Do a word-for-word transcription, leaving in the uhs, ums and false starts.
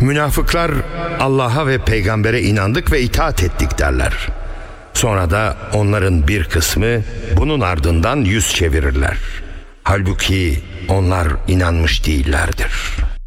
Münafıklar Allah'a ve peygambere inandık ve itaat ettik derler. Sonra da onların bir kısmı bunun ardından yüz çevirirler. Halbuki onlar inanmış değillerdir.